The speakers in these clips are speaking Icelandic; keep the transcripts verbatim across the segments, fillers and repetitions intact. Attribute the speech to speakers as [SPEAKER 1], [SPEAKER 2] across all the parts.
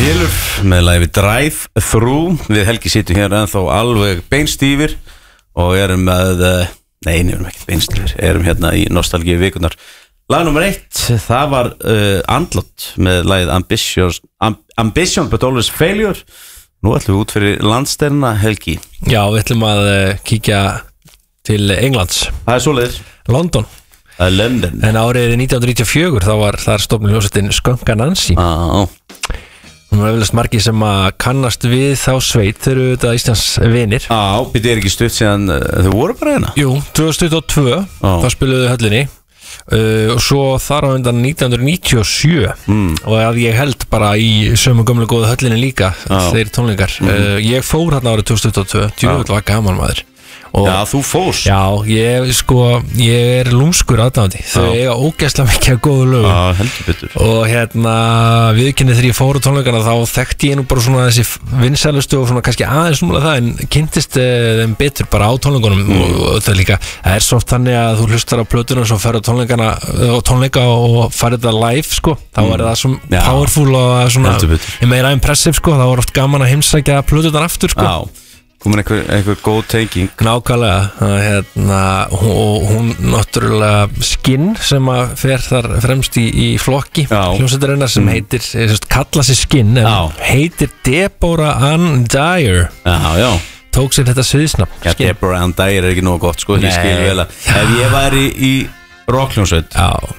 [SPEAKER 1] Hylur með lagi Drive Through. Við Helgi sittum hér ennþá alveg beinstýfir og erum með, nei, erum ekki beinstýfir, erum hérna í nostalgíu vikunar. Lag nummer eitt, það var uh, Andlát með lagið Ambition, Ambition but always failure. Nú ætlum við út fyrir landsteinina, Helgi.
[SPEAKER 2] Já, við ætlum að uh, kíkja til Englands.
[SPEAKER 1] Það er svoleiðis.
[SPEAKER 2] London.
[SPEAKER 1] Það er London.
[SPEAKER 2] En árið nítján hundruð níutíu og fjögur þá var þar stofnuð hljómsveitin Skunk Anansi.
[SPEAKER 1] Já.
[SPEAKER 2] Hún var eflaust margir sem að kannast við þá sveit, þeir eru auðvitað Íslands vinir.
[SPEAKER 1] Já, þetta er ekki stutt síðan uh, þau voru bara hérna.
[SPEAKER 2] Jú, tvö þúsund tuttugu og tvö, þá spiluðu höllinni. Uh, og svo þar á undan nítján hundruð níutíu og sjö mm. og að ég held bara í sömu gömlu góðu höllinni líka ah. þeir tónleikar mm. uh, ég fór hérna árið tvö þúsund tuttugu og tvö djúvill var gaman maður og
[SPEAKER 1] já, þú fórst
[SPEAKER 2] já, ég sko, ég er lúmskur aðdáðandi þau eiga ógeðslega mikið að góðu lögum
[SPEAKER 1] já, heldur betur
[SPEAKER 2] og hérna, viðkynni þegar ég fór á tónleikana þá þekkti ég nú bara svona þessi vinsælustu og svona kannski aðeins númulega það en kynntist þeim betur bara á tónleikunum mm. og, og það líka, það er svo oft þannig að þú hlustar á plötuna og svo ferur tónleikana og tónleika og farið það live sko, þá mm. er það svona já. Powerful og svona, meira impressive sko, þá er oft gaman að heimsækja plötunan aftur sko já.
[SPEAKER 1] Komin einhver, einhver góð tenging
[SPEAKER 2] nákvæmlega hérna, og hún náttúrulega Skinn sem að fer þar fremst í, í flokki hljómsveitarinnar sem mm. heitir sérst, kalla sig Skinn en já. Heitir Deborah Ann Dyer
[SPEAKER 1] já, já.
[SPEAKER 2] Tók sér þetta sviðsnafn
[SPEAKER 1] ja, Deborah Ann Dyer er ekki nógu gott sko, ég skil vel að ef ég væri í rockhljómsveit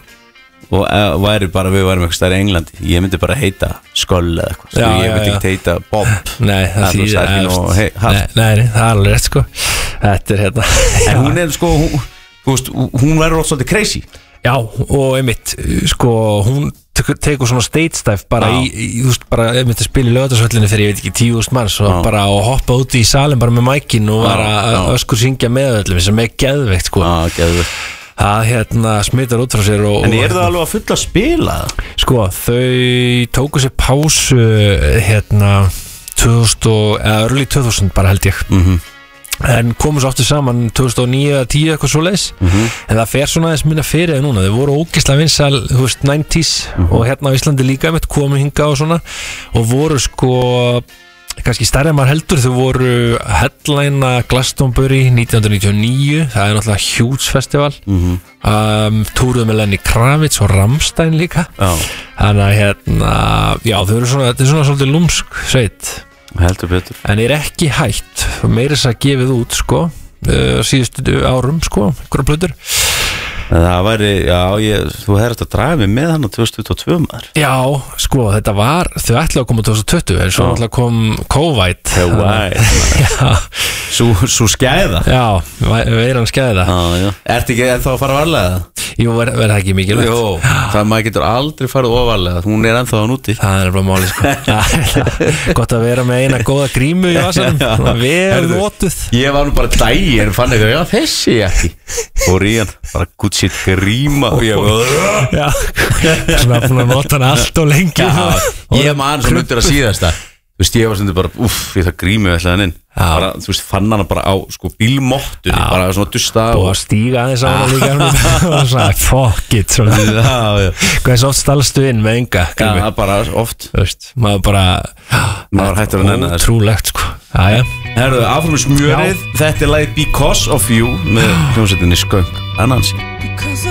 [SPEAKER 1] og uh, væri bara, við værum eitthvað stærri í Englandi ég myndi bara heita Skull eða eitthvað sko, ég myndi ekki heita Bob
[SPEAKER 2] nei, það þýðir hey, nei, nei, það er alveg rétt sko þetta er hérna
[SPEAKER 1] en hún er sko, hún, veist, hún verður ótt svolítið crazy
[SPEAKER 2] já, og einmitt, sko, hún tekur svona stage dive bara já. í, í þú veist, bara einmitt að spila í Laugardalshöllinni fyrir, ég veit ekki, tíu þúsund manns og já. Bara að hoppa úti í salin bara með mækin og bara að öskur syngja með öllum sem er geðveikt sko
[SPEAKER 1] já, geðveikt
[SPEAKER 2] það hérna smittar út frá sér og,
[SPEAKER 1] en er það alveg að fulla að spila?
[SPEAKER 2] Sko, þau tóku sér pásu hérna tvö þúsund og, eða early tvö þúsund bara held ég mm-hmm. en komu svo aftur saman tvö þúsund og níu eða tíu eitthvað svoleiðis mm-hmm. en það fer svona aðeins minna fyrir það núna þau voru ógeðslega vinsæl, þú veist, nineties mm-hmm. og hérna á Íslandi líka með komu hinga og svona og voru sko kannski stærri en maður heldur, þau voru headline Glastonbury nítján hundruð níutíu og níu, það er náttúrulega huge festival mm-hmm. um, túruðu með Lenny Kravitz og Rammstein líka já. Þannig að hérna já, þau eru svona, þetta er svona svolítið lúmsk sveit
[SPEAKER 1] heldur betur
[SPEAKER 2] en er ekki hætt, meira þess að gefið út sko, uh, síðustu árum sko, einhverja plötur
[SPEAKER 1] það væri, já, ég, þú hefðist að draga mig með hann á tvö þúsund tuttugu og tvö maður
[SPEAKER 2] já, sko, þetta var, þau ætlaði að koma tvö þúsund tuttugu en svo ætlaði að kom COVID
[SPEAKER 1] svo, svo skæða
[SPEAKER 2] já, veiran skæða
[SPEAKER 1] ertu ekki ennþá að fara varlega?
[SPEAKER 2] Jú, verð það ekki mikilvægt
[SPEAKER 1] Jú, það maður getur aldrei farið ofarlega hún er ennþá hann úti
[SPEAKER 2] það er bara máli, sko gott að vera með eina góða grímu í vasanum vel notuð
[SPEAKER 1] ég var nú bara dægi en fann eitthvað, já þessi ekki og ríðan, bara good shit gríma og ég
[SPEAKER 2] já, svona búin að nota hann allt og lengi
[SPEAKER 1] já, ég maður sem undir að síðast það þú veist, ég var sem þetta bara, uff, ég það grími ætlaði hann inn bara, þú veist, fann hann bara á sko bílmottunni, bara svona dusta
[SPEAKER 2] og að stíga aðeins á hann líka og svona, fuck it svona, hvað er svo oft stallstu inn með enga
[SPEAKER 1] já, það er bara oft
[SPEAKER 2] þú veist, maður bara
[SPEAKER 1] maður hættur að nenna
[SPEAKER 2] þess ótrúlegt, sko aðja
[SPEAKER 1] herru, áfram með smjörið, þetta er lagið Because of You með hljómsveitinni Skunk Anansi.